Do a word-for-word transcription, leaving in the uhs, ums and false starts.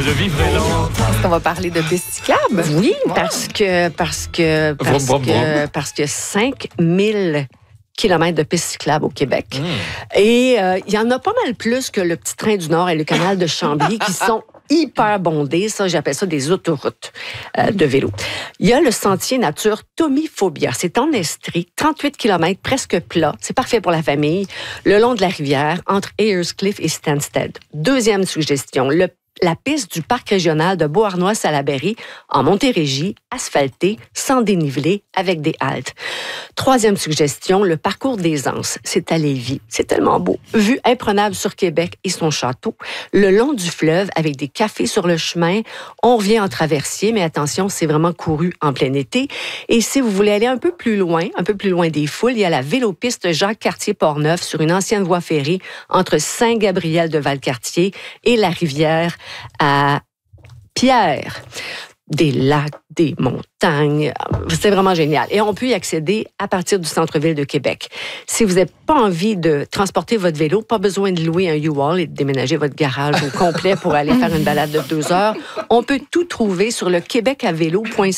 je vivrai longtemps. Est-ce qu'on va parler de pistes cyclables? Oui, parce que parce que parce Vroom, vroom, que vroom. parce que cinq mille kilomètres de pistes cyclables au Québec. Mm. Et euh, il y en a pas mal plus que le Petit Train du Nord et le canal de Chambly qui sont hyper bondés. Ça, j'appelle ça des autoroutes euh, de vélo. Il y a le sentier nature Tomiphobia. C'est en Estrie, trente-huit kilomètres, presque plat. C'est parfait pour la famille, le long de la rivière, entre Ayerscliff et Stansted. Deuxième suggestion, le la piste du parc régional de Beauharnois-Salaberry en Montérégie, asphaltée, sans dénivelé, avec des haltes. Troisième suggestion, le parcours des Anses. C'est à Lévis. C'est tellement beau. Vue imprenable sur Québec et son château. Le long du fleuve, avec des cafés sur le chemin. On revient en traversier, mais attention, c'est vraiment couru en plein été. Et si vous voulez aller un peu plus loin, un peu plus loin des foules, il y a la vélopiste Jacques-Cartier-Portneuf sur une ancienne voie ferrée entre Saint-Gabriel de Valcartier et la rivière à Pierre. Des lacs, des montagnes. C'est vraiment génial. Et on peut y accéder à partir du centre-ville de Québec. Si vous n'avez pas envie de transporter votre vélo, pas besoin de louer un U-Haul et de déménager votre garage au complet pour aller faire une balade de deux heures. On peut tout trouver sur le québec à vélo point